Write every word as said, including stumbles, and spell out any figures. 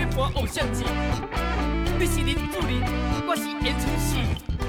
歌偶像剧。你是林志玲，我是言承旭。